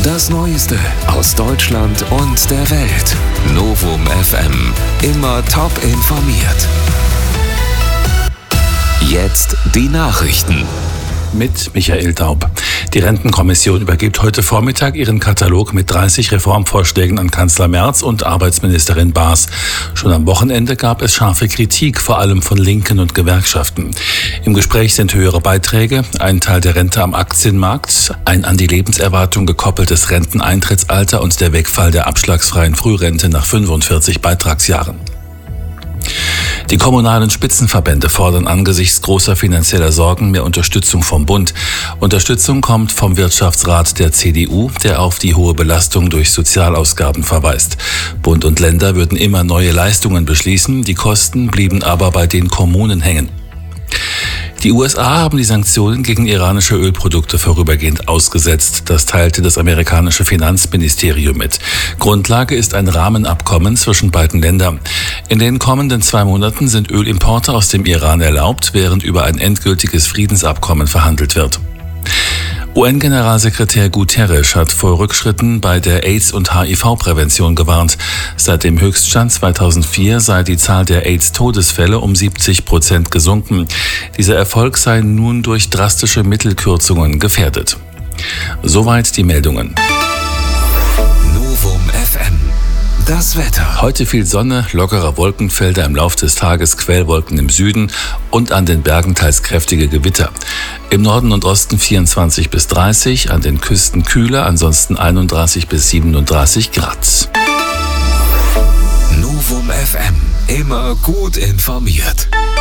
Das Neueste aus Deutschland und der Welt. Novum FM. Immer top informiert. Jetzt die Nachrichten. Mit Michael Daub. Die Rentenkommission übergibt heute Vormittag ihren Katalog mit 30 Reformvorschlägen an Kanzler Merz und Arbeitsministerin Baas. Schon am Wochenende gab es scharfe Kritik, vor allem von Linken und Gewerkschaften. Im Gespräch sind höhere Beiträge, ein Teil der Rente am Aktienmarkt, ein an die Lebenserwartung gekoppeltes Renteneintrittsalter und der Wegfall der abschlagsfreien Frührente nach 45 Beitragsjahren. Die kommunalen Spitzenverbände fordern angesichts großer finanzieller Sorgen mehr Unterstützung vom Bund. Unterstützung kommt vom Wirtschaftsrat der CDU, der auf die hohe Belastung durch Sozialausgaben verweist. Bund und Länder würden immer neue Leistungen beschließen, die Kosten blieben aber bei den Kommunen hängen. Die USA haben die Sanktionen gegen iranische Ölprodukte vorübergehend ausgesetzt. Das teilte das amerikanische Finanzministerium mit. Grundlage ist ein Rahmenabkommen zwischen beiden Ländern. In den kommenden 2 Monaten sind Ölimporte aus dem Iran erlaubt, während über ein endgültiges Friedensabkommen verhandelt wird. UN-Generalsekretär Guterres hat vor Rückschritten bei der AIDS- und HIV-Prävention gewarnt. Seit dem Höchststand 2004 sei die Zahl der AIDS-Todesfälle um 70% gesunken. Dieser Erfolg sei nun durch drastische Mittelkürzungen gefährdet. Soweit die Meldungen. Novum FM. Das Wetter. Heute viel Sonne, lockere Wolkenfelder im Lauf des Tages, Quellwolken im Süden und an den Bergen teils kräftige Gewitter. Im Norden und Osten 24 bis 30, an den Küsten kühler, ansonsten 31 bis 37 Grad. Novum FM. Immer gut informiert.